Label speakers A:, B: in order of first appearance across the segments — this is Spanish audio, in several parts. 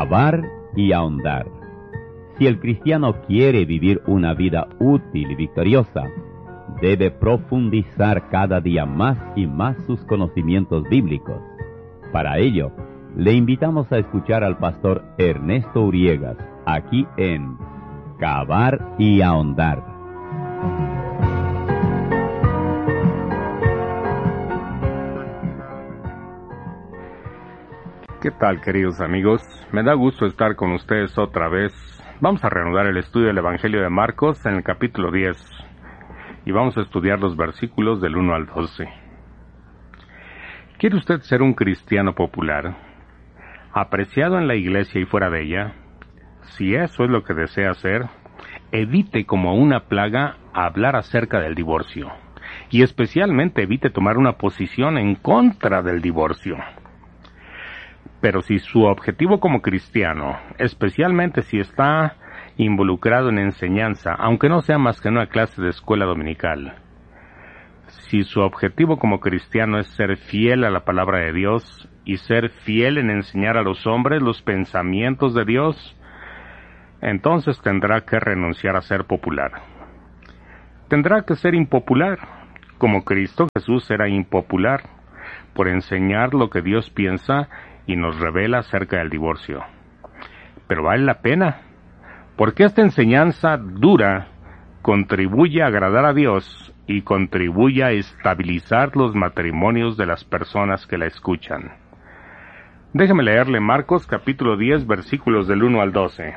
A: Cavar y ahondar. Si el cristiano quiere vivir una vida útil y victoriosa, debe profundizar cada día más y más sus conocimientos bíblicos. Para ello, le invitamos a escuchar al pastor Ernesto Uriegas, aquí en Cavar y ahondar.
B: ¿Qué tal, queridos amigos? Me da gusto estar con ustedes otra vez. Vamos a reanudar el estudio del Evangelio de Marcos en el capítulo 10 y vamos a estudiar los versículos del 1 al 12. ¿Quiere usted ser un cristiano popular, apreciado en la iglesia y fuera de ella? Si eso es lo que desea hacer, evite como una plaga hablar acerca del divorcio, y especialmente evite tomar una posición en contra del divorcio. Pero si su objetivo como cristiano, especialmente si está involucrado en enseñanza, aunque no sea más que una clase de escuela dominical, si su objetivo como cristiano es ser fiel a la palabra de Dios y ser fiel en enseñar a los hombres los pensamientos de Dios, entonces tendrá que renunciar a ser popular. Tendrá que ser impopular, como Cristo Jesús era impopular, por enseñar lo que Dios piensa y nos revela acerca del divorcio. Pero vale la pena, porque esta enseñanza dura contribuye a agradar a Dios y contribuye a estabilizar los matrimonios de las personas que la escuchan. Déjeme leerle Marcos capítulo 10 versículos del 1 al 12.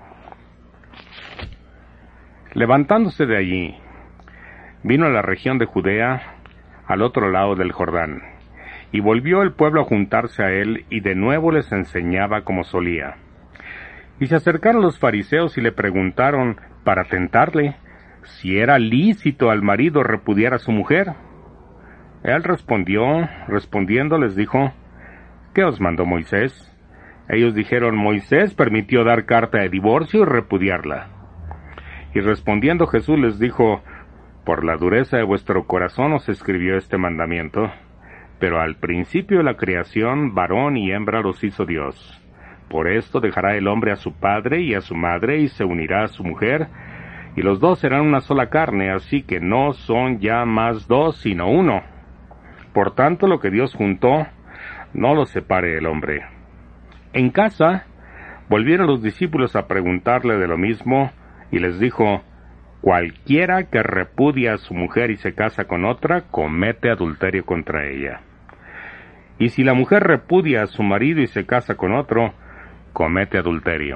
B: Levantándose de allí, vino a la región de Judea, al otro lado del Jordán, y volvió el pueblo a juntarse a él, y de nuevo les enseñaba como solía. Y se acercaron los fariseos y le preguntaron, para tentarle, si era lícito al marido repudiar a su mujer. Él respondiendo les dijo, ¿qué os mandó Moisés? Ellos dijeron, Moisés permitió dar carta de divorcio y repudiarla. Y respondiendo Jesús les dijo, por la dureza de vuestro corazón os escribió este mandamiento. Pero al principio de la creación, varón y hembra los hizo Dios. Por esto dejará el hombre a su padre y a su madre, y se unirá a su mujer, y los dos serán una sola carne, así que no son ya más dos, sino uno. Por tanto, lo que Dios juntó, no lo separe el hombre. En casa, volvieron los discípulos a preguntarle de lo mismo, y les dijo, cualquiera que repudia a su mujer y se casa con otra, comete adulterio contra ella. Y si la mujer repudia a su marido y se casa con otro, comete adulterio.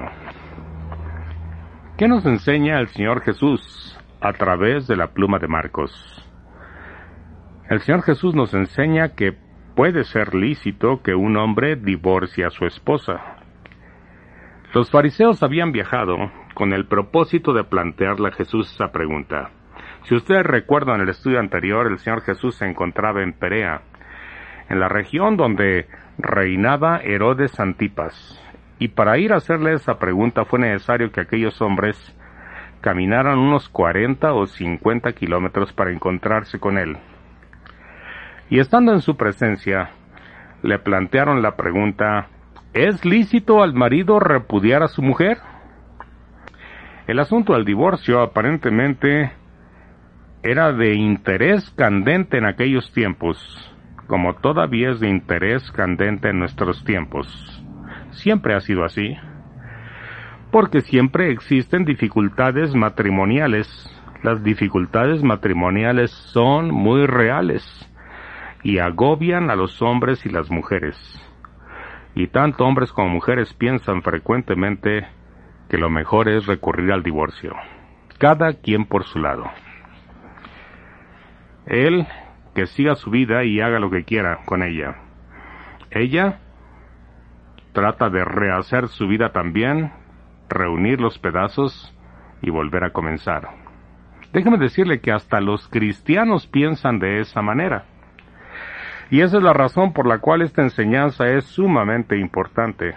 B: ¿Qué nos enseña el Señor Jesús a través de la pluma de Marcos? El Señor Jesús nos enseña que puede ser lícito que un hombre divorcie a su esposa. Los fariseos habían viajado con el propósito de plantearle a Jesús esa pregunta. Si ustedes recuerdan el estudio anterior, el Señor Jesús se encontraba en Perea, en la región donde reinaba Herodes Antipas. Y para ir a hacerle esa pregunta fue necesario que aquellos hombres caminaran unos 40 o 50 kilómetros para encontrarse con él. Y estando en su presencia, le plantearon la pregunta, ¿es lícito al marido repudiar a su mujer? El asunto del divorcio aparentemente era de interés candente en aquellos tiempos, como todavía es de interés candente en nuestros tiempos. Siempre ha sido así, porque siempre existen dificultades matrimoniales. Las dificultades matrimoniales son muy reales y agobian a los hombres y las mujeres. Y tanto hombres como mujeres piensan frecuentemente que lo mejor es recurrir al divorcio, cada quien por su lado. Él que siga su vida y haga lo que quiera con ella. Ella trata de rehacer su vida también, reunir los pedazos y volver a comenzar. Déjeme decirle que hasta los cristianos piensan de esa manera. Y esa es la razón por la cual esta enseñanza es sumamente importante.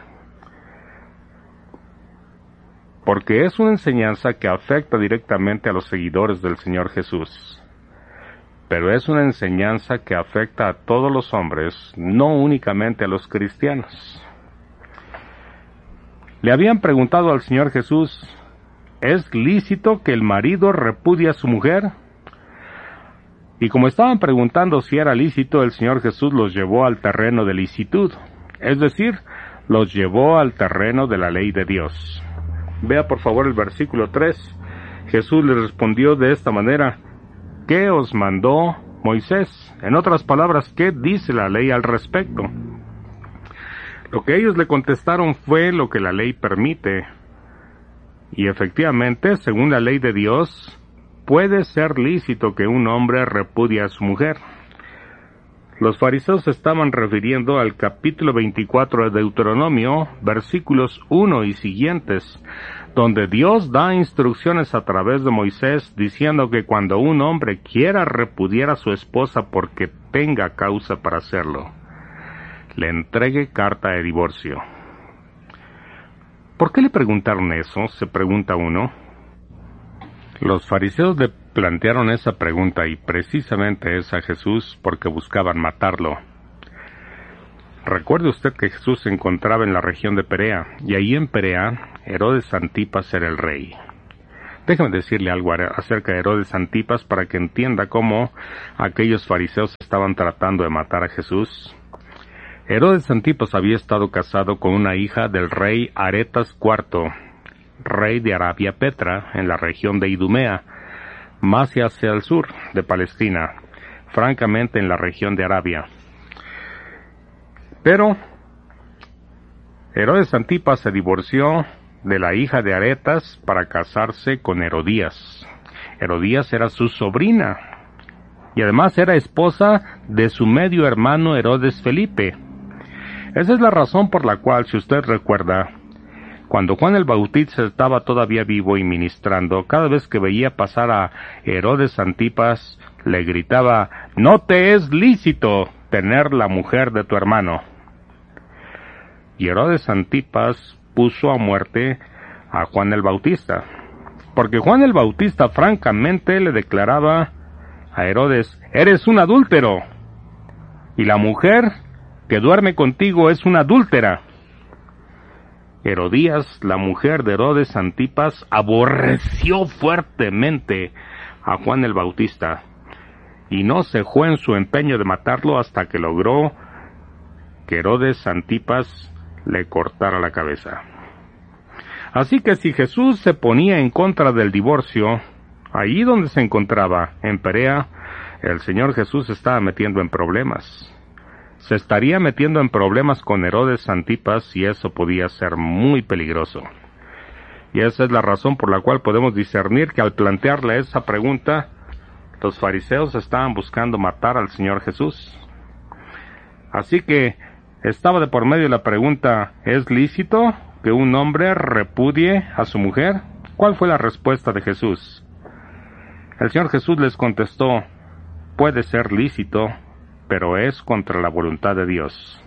B: Porque es una enseñanza que afecta directamente a los seguidores del Señor Jesús. Pero es una enseñanza que afecta a todos los hombres, no únicamente a los cristianos. Le habían preguntado al Señor Jesús, ¿es lícito que el marido repudie a su mujer? Y como estaban preguntando si era lícito, el Señor Jesús los llevó al terreno de licitud, es decir, los llevó al terreno de la ley de Dios. Vea por favor el versículo 3. Jesús les respondió de esta manera, ¿qué os mandó Moisés? En otras palabras, ¿qué dice la ley al respecto? Lo que ellos le contestaron fue lo que la ley permite. Y efectivamente, según la ley de Dios, puede ser lícito que un hombre repudie a su mujer. Los fariseos estaban refiriendo al capítulo 24 de Deuteronomio, versículos 1 y siguientes, donde Dios da instrucciones a través de Moisés diciendo que cuando un hombre quiera repudiar a su esposa porque tenga causa para hacerlo, le entregue carta de divorcio. ¿Por qué le preguntaron eso?, se pregunta uno. Los fariseos le plantearon esa pregunta y precisamente es a Jesús porque buscaban matarlo. Recuerde usted que Jesús se encontraba en la región de Perea, y ahí en Perea, Herodes Antipas era el rey. Déjame decirle algo acerca de Herodes Antipas para que entienda cómo aquellos fariseos estaban tratando de matar a Jesús. Herodes Antipas había estado casado con una hija del rey Aretas IV, rey de Arabia Petra, en la región de Idumea, más hacia el sur de Palestina, francamente en la región de Arabia. Pero Herodes Antipas se divorció de la hija de Aretas para casarse con Herodías. Herodías era su sobrina y además era esposa de su medio hermano Herodes Felipe. Esa es la razón por la cual, si usted recuerda, cuando Juan el Bautista estaba todavía vivo y ministrando, cada vez que veía pasar a Herodes Antipas, le gritaba, «No te es lícito tener la mujer de tu hermano». Y Herodes Antipas puso a muerte a Juan el Bautista, porque Juan el Bautista francamente le declaraba a Herodes, «Eres un adúltero, y la mujer que duerme contigo es una adúltera». Herodías, la mujer de Herodes Antipas, aborreció fuertemente a Juan el Bautista y no cejó en su empeño de matarlo hasta que logró que Herodes Antipas le cortara la cabeza. Así que si Jesús se ponía en contra del divorcio, allí donde se encontraba, en Perea, el Señor Jesús se estaba metiendo en problemas. Se estaría metiendo en problemas con Herodes Antipas y eso podía ser muy peligroso. Y esa es la razón por la cual podemos discernir que al plantearle esa pregunta, los fariseos estaban buscando matar al Señor Jesús. Así que estaba de por medio la pregunta, ¿es lícito que un hombre repudie a su mujer? ¿Cuál fue la respuesta de Jesús? El Señor Jesús les contestó, puede ser lícito, pero es contra la voluntad de Dios.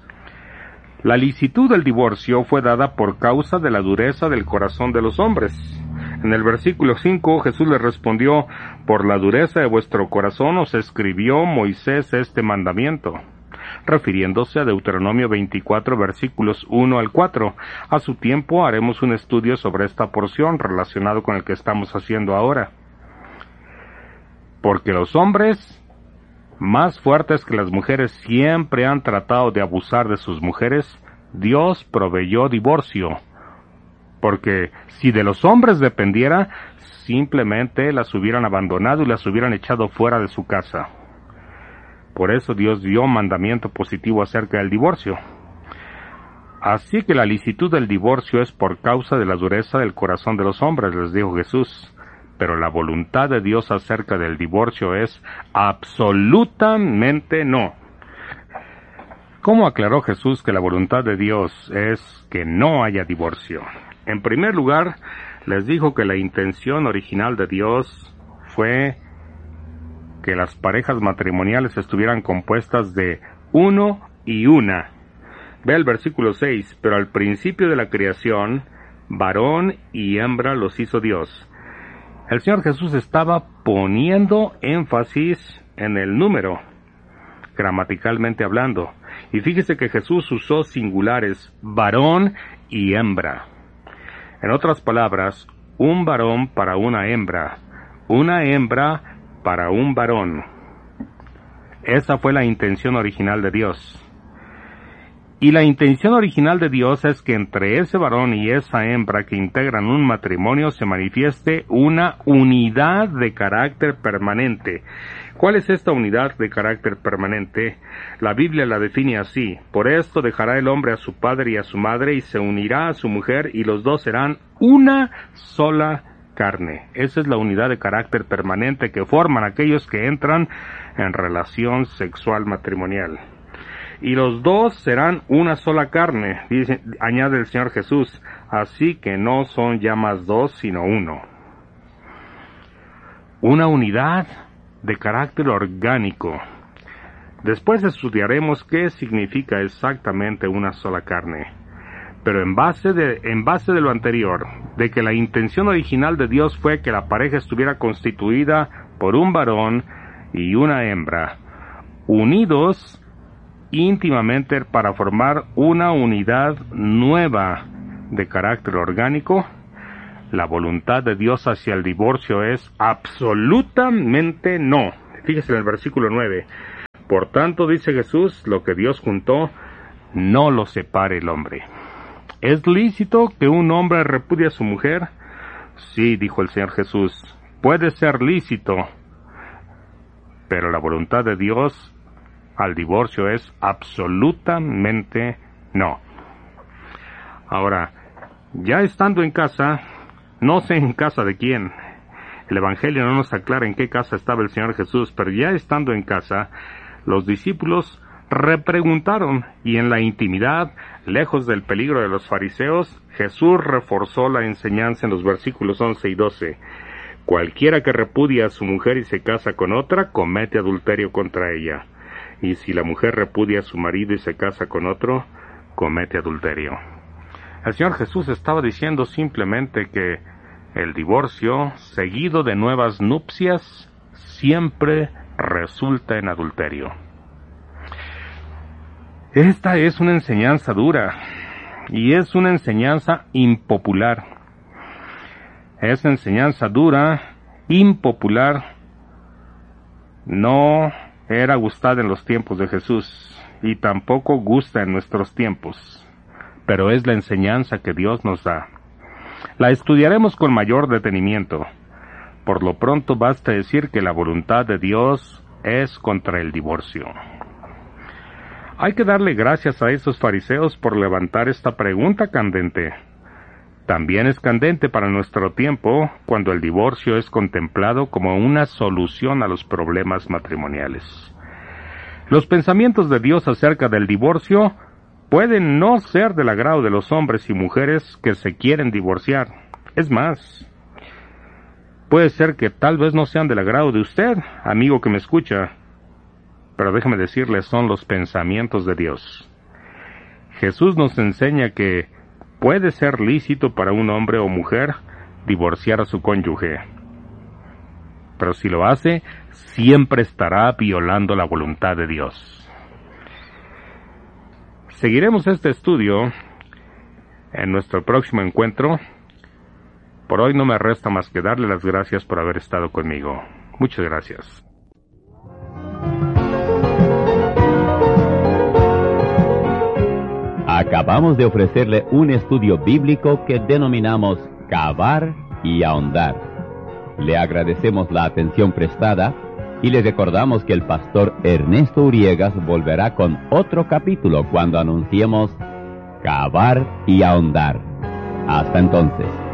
B: La licitud del divorcio fue dada por causa de la dureza del corazón de los hombres. En el versículo 5 Jesús les respondió, por la dureza de vuestro corazón os escribió Moisés este mandamiento, refiriéndose a Deuteronomio 24 versículos 1 al 4. A su tiempo haremos un estudio sobre esta porción relacionado con el que estamos haciendo ahora. Porque los hombres más fuertes que las mujeres siempre han tratado de abusar de sus mujeres, Dios proveyó divorcio. Porque si de los hombres dependiera, simplemente las hubieran abandonado y las hubieran echado fuera de su casa. Por eso Dios dio mandamiento positivo acerca del divorcio. Así que la licitud del divorcio es por causa de la dureza del corazón de los hombres, les dijo Jesús. Pero la voluntad de Dios acerca del divorcio es absolutamente no. ¿Cómo aclaró Jesús que la voluntad de Dios es que no haya divorcio? En primer lugar, les dijo que la intención original de Dios fue que las parejas matrimoniales estuvieran compuestas de uno y una. Ve el versículo 6, pero al principio de la creación, varón y hembra los hizo Dios. El Señor Jesús estaba poniendo énfasis en el número, gramaticalmente hablando. Y fíjese que Jesús usó singulares, varón y hembra. En otras palabras, un varón para una hembra para un varón. Esa fue la intención original de Dios. Y la intención original de Dios es que entre ese varón y esa hembra que integran un matrimonio se manifieste una unidad de carácter permanente. ¿Cuál es esta unidad de carácter permanente? La Biblia la define así: por esto dejará el hombre a su padre y a su madre y se unirá a su mujer y los dos serán una sola carne. Esa es la unidad de carácter permanente que forman aquellos que entran en relación sexual matrimonial. Y los dos serán una sola carne, añade el Señor Jesús, así que no son ya más dos, sino uno. Una unidad de carácter orgánico. Después estudiaremos qué significa exactamente una sola carne. Pero en base de lo anterior, de que la intención original de Dios fue que la pareja estuviera constituida por un varón y una hembra, unidos íntimamente para formar una unidad nueva de carácter orgánico, la voluntad de Dios hacia el divorcio es absolutamente no. Fíjese en el versículo 9. Por tanto, dice Jesús, lo que Dios juntó, no lo separe el hombre. ¿Es lícito que un hombre repudie a su mujer? Sí, dijo el Señor Jesús, puede ser lícito, pero la voluntad de Dios al divorcio es absolutamente no. Ahora, ya estando en casa, no sé en casa de quién, el Evangelio no nos aclara en qué casa estaba el Señor Jesús, pero ya estando en casa, los discípulos repreguntaron, y en la intimidad, lejos del peligro de los fariseos, Jesús reforzó la enseñanza en los versículos 11 y 12. Cualquiera que repudia a su mujer y se casa con otra, comete adulterio contra ella. Y si la mujer repudia a su marido y se casa con otro, comete adulterio. El Señor Jesús estaba diciendo simplemente que el divorcio, seguido de nuevas nupcias, siempre resulta en adulterio. Esta es una enseñanza dura y es una enseñanza impopular. Esa enseñanza dura, impopular, no era gustada en los tiempos de Jesús y tampoco gusta en nuestros tiempos, pero es la enseñanza que Dios nos da. La estudiaremos con mayor detenimiento. Por lo pronto basta decir que la voluntad de Dios es contra el divorcio. Hay que darle gracias a esos fariseos por levantar esta pregunta candente. También es candente para nuestro tiempo cuando el divorcio es contemplado como una solución a los problemas matrimoniales. Los pensamientos de Dios acerca del divorcio pueden no ser del agrado de los hombres y mujeres que se quieren divorciar. Es más, puede ser que tal vez no sean del agrado de usted, amigo que me escucha, pero déjeme decirle, son los pensamientos de Dios. Jesús nos enseña que puede ser lícito para un hombre o mujer divorciar a su cónyuge, pero si lo hace, siempre estará violando la voluntad de Dios. Seguiremos este estudio en nuestro próximo encuentro. Por hoy no me resta más que darle las gracias por haber estado conmigo. Muchas gracias.
A: Acabamos de ofrecerle un estudio bíblico que denominamos Cavar y Ahondar. Le agradecemos la atención prestada y le recordamos que el pastor Ernesto Uriegas volverá con otro capítulo cuando anunciemos Cavar y Ahondar. Hasta entonces.